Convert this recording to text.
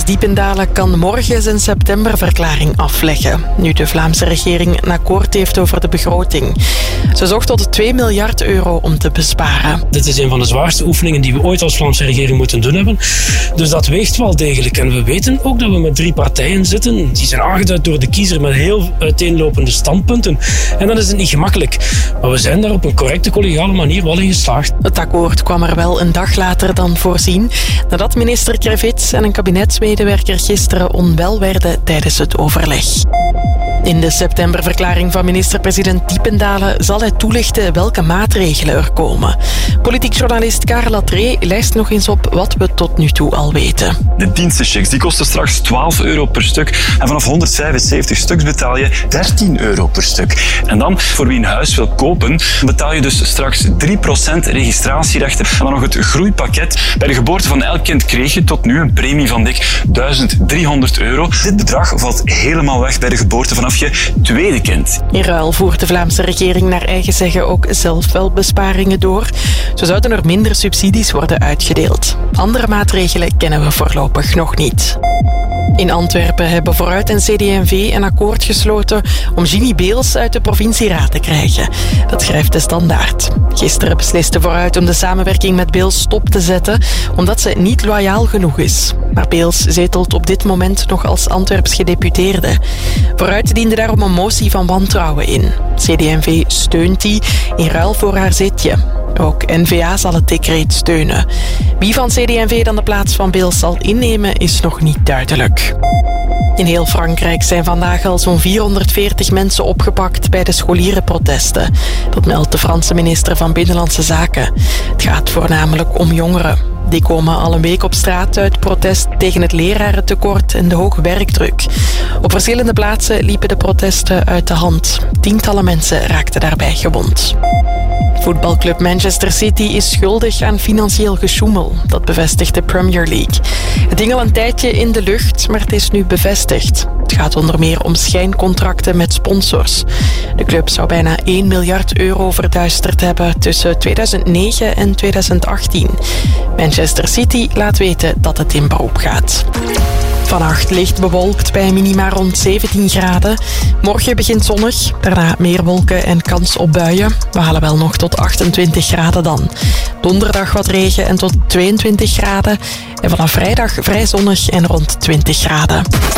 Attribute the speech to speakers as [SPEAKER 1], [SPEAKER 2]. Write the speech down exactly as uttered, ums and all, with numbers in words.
[SPEAKER 1] Thomas Diependalen kan morgen zijn septemberverklaring afleggen, nu de Vlaamse regering een akkoord heeft over de begroting. Ze zocht tot twee miljard euro om te besparen.
[SPEAKER 2] Dit is een van de zwaarste oefeningen die we ooit als Vlaamse regering moeten doen hebben. Dus dat weegt wel degelijk. En we weten ook dat we met drie partijen zitten. Die zijn aangeduid door de kiezer met heel uiteenlopende standpunten. En dan is het niet gemakkelijk. Maar we zijn daar op een correcte, collegiale manier wel in geslaagd.
[SPEAKER 1] Het akkoord kwam er wel een dag later dan voorzien, nadat minister Krevits en een kabinetsmedewerker gisteren onwel werden tijdens het overleg. In de septemberverklaring van minister-president Diependalen zal hij toelichten welke maatregelen er komen. Politiek journalist Karel Latree lijst nog eens op wat we tot nu toe al weten.
[SPEAKER 3] De dienstenchecks die kosten straks twaalf euro per stuk en vanaf honderdvijfenzeventig stuks betaal je dertien euro per stuk. En dan, voor wie een huis wil kopen, betaal je dus straks drie procent registratierechten en dan nog het groeipakket. Bij de geboorte van elk kind kreeg je tot nu een premie van dik duizend driehonderd euro. Dit bedrag valt helemaal weg bij de geboorte vanaf je tweede kind.
[SPEAKER 1] In ruil voert de Vlaamse regering naar eigen zeggen ook zelf wel besparingen door. Zo zouden er minder subsidies worden uitgedeeld. Andere maatregelen kennen we voorlopig nog niet. In Antwerpen hebben Vooruit en C D en V een akkoord gesloten om Ginny Beels uit de provincieraad te krijgen. Dat schrijft de Standaard. Gisteren besliste Vooruit om de samenwerking met Beels stop te zetten, omdat ze niet loyaal genoeg is. Maar Beels zetelt op dit moment nog als Antwerps gedeputeerde. Vooruit diende daarom een motie van wantrouwen in. C D en V steunt die in ruil voor haar zitje. Ook N V A zal het decreet steunen. Wie van C D en V dan de plaats van Beels zal innemen is nog niet duidelijk. In heel Frankrijk zijn vandaag al zo'n vierhonderdveertig mensen opgepakt bij de scholierenprotesten. Dat meldt de Franse minister van Binnenlandse Zaken. Het gaat voornamelijk om jongeren. Die komen al een week op straat uit protest tegen het lerarentekort en de hoge werkdruk. Op verschillende plaatsen liepen de protesten uit de hand. Tientallen mensen raakten daarbij gewond. Voetbalclub Manchester City is schuldig aan financieel gesjoemel. Dat bevestigt de Premier League. Het hing al een tijdje in de lucht, maar het is nu bevestigd. Het gaat onder meer om schijncontracten met sponsors. De club zou bijna één miljard euro verduisterd hebben tussen tweeduizend negen en tweeduizend achttien. Manchester City laat weten dat het in beroep gaat. Vannacht licht bewolkt bij minima rond zeventien graden. Morgen begint zonnig, daarna meer wolken en kans op buien. We halen wel nog tot achtentwintig graden dan. Donderdag wat regen en tot tweeëntwintig graden. En vanaf vrijdag vrij zonnig en rond twintig graden.